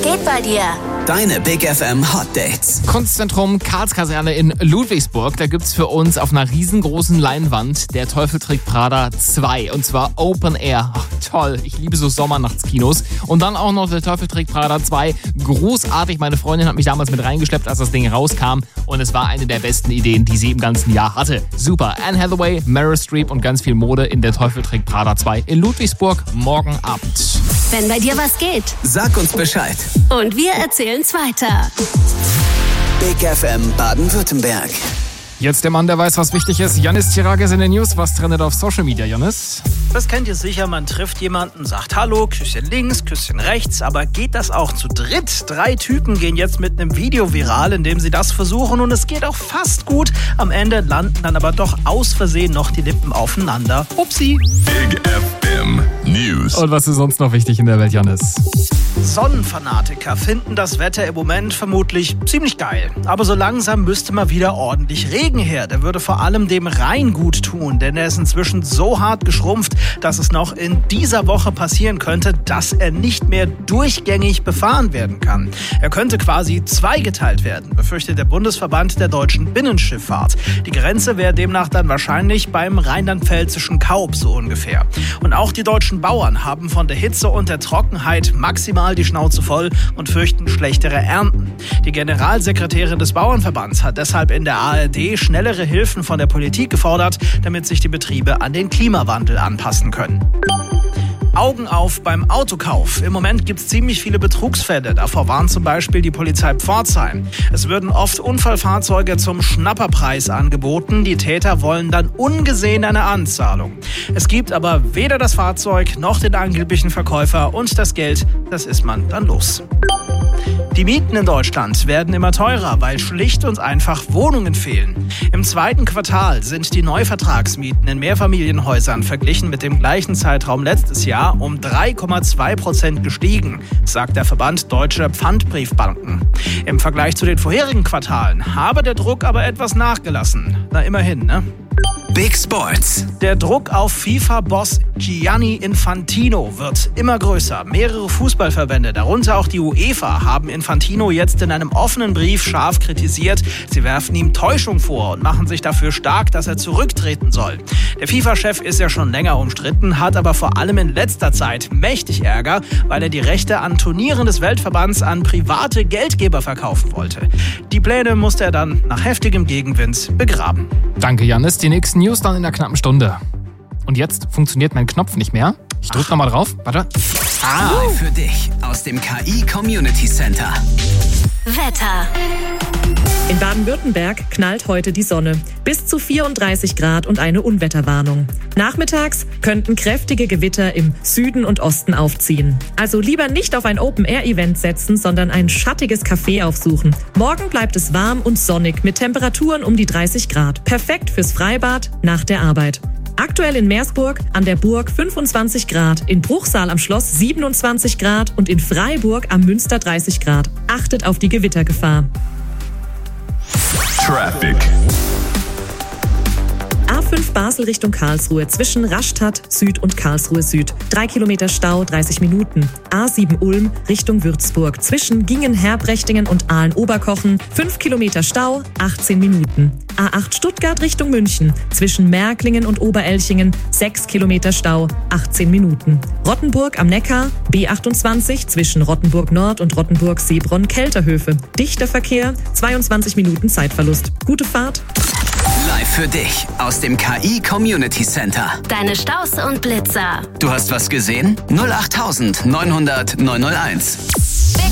geht bei dir? Deine Big FM Hot Dates. Kunstzentrum Karlskaserne in Ludwigsburg. Da gibt's für uns auf einer riesengroßen Leinwand Der Teufel trägt Prada 2. Und zwar Open Air. Ach, toll. Ich liebe so Sommernachtskinos. Und dann auch noch Der Teufel trägt Prada 2. Großartig. Meine Freundin hat mich damals mit reingeschleppt, als das Ding rauskam. Und es war eine der besten Ideen, die sie im ganzen Jahr hatte. Super. Anne Hathaway, Meryl Streep und ganz viel Mode in Der Teufel trägt Prada 2 in Ludwigsburg morgen Abend. Wenn bei dir was geht. Sag uns Bescheid. Und wir erzählen's weiter. Big FM Baden-Württemberg. Jetzt der Mann, der weiß, was wichtig ist. Yannis Chirages in den News. Was trendet auf Social Media, Yannis? Das kennt ihr sicher, man trifft jemanden, sagt Hallo, Küsschen links, Küsschen rechts, aber geht das auch zu dritt? 3 Typen gehen jetzt mit einem Video viral, in dem sie das versuchen und es geht auch fast gut. Am Ende landen dann aber doch aus Versehen noch die Lippen aufeinander. Upsi. Big FM News. Und was ist sonst noch wichtig in der Welt, Yannis? Sonnenfanatiker finden das Wetter im Moment vermutlich ziemlich geil. Aber so langsam müsste mal wieder ordentlich Regen her. Der würde vor allem dem Rhein gut tun, denn er ist inzwischen so hart geschrumpft, dass es noch in dieser Woche passieren könnte, dass er nicht mehr durchgängig befahren werden kann. Er könnte quasi zweigeteilt werden, befürchtet der Bundesverband der deutschen Binnenschifffahrt. Die Grenze wäre demnach dann wahrscheinlich beim rheinland-pfälzischen Kaub so ungefähr. Und auch die deutschen Bauern haben von der Hitze und der Trockenheit maximal die Schnauze voll und fürchten schlechtere Ernten. Die Generalsekretärin des Bauernverbands hat deshalb in der ARD schnellere Hilfen von der Politik gefordert, damit sich die Betriebe an den Klimawandel anpassen können. Augen auf beim Autokauf. Im Moment gibt es ziemlich viele Betrugsfälle. Davor warnt zum Beispiel die Polizei Pforzheim. Es würden oft Unfallfahrzeuge zum Schnapperpreis angeboten. Die Täter wollen dann ungesehen eine Anzahlung. Es gibt aber weder das Fahrzeug noch den angeblichen Verkäufer und das Geld, das ist man dann los. Die Mieten in Deutschland werden immer teurer, weil schlicht und einfach Wohnungen fehlen. Im 2. Quartal sind die Neuvertragsmieten in Mehrfamilienhäusern verglichen mit dem gleichen Zeitraum letztes Jahr um 3,2% gestiegen, sagt der Verband Deutscher Pfandbriefbanken. Im Vergleich zu den vorherigen Quartalen habe der Druck aber etwas nachgelassen. Na immerhin, ne? Big Sports. Der Druck auf FIFA-Boss Gianni Infantino wird immer größer. Mehrere Fußballverbände, darunter auch die UEFA, haben Infantino jetzt in einem offenen Brief scharf kritisiert. Sie werfen ihm Täuschung vor und machen sich dafür stark, dass er zurücktreten soll. Der FIFA-Chef ist ja schon länger umstritten, hat aber vor allem in letzter Zeit mächtig Ärger, weil er die Rechte an Turnieren des Weltverbands an private Geldgeber verkaufen wollte. Die Pläne musste er dann nach heftigem Gegenwind begraben. Danke, Yannis. Die nächsten News dann in einer knappen Stunde. Und jetzt funktioniert mein Knopf nicht mehr. Ich drück nochmal drauf. Warte. Live für dich aus dem KI Community Center. Wetter. In Baden-Württemberg knallt heute die Sonne. Bis zu 34 Grad und eine Unwetterwarnung. Nachmittags könnten kräftige Gewitter im Süden und Osten aufziehen. Also lieber nicht auf ein Open-Air-Event setzen, sondern ein schattiges Café aufsuchen. Morgen bleibt es warm und sonnig mit Temperaturen um die 30 Grad. Perfekt fürs Freibad nach der Arbeit. Aktuell in Meersburg an der Burg 25 Grad, in Bruchsal am Schloss 27 Grad und in Freiburg am Münster 30 Grad. Achtet auf die Gewittergefahr. Traffic. A5 Basel Richtung Karlsruhe zwischen Rastatt Süd und Karlsruhe Süd. 3 Kilometer Stau, 30 Minuten. A7 Ulm Richtung Würzburg zwischen Gingen-Herbrechtingen und Aalen-Oberkochen. 5 Kilometer Stau, 18 Minuten. A8 Stuttgart Richtung München zwischen Märklingen und Oberelchingen. 6 Kilometer Stau, 18 Minuten. Rottenburg am Neckar, B28 zwischen Rottenburg Nord und Rottenburg-Seebronn-Kelterhöfe. Dichter Verkehr, 22 Minuten Zeitverlust. Gute Fahrt. Live für dich aus dem KI Community Center. Deine Staus und Blitzer. Du hast was gesehen? 08900 901.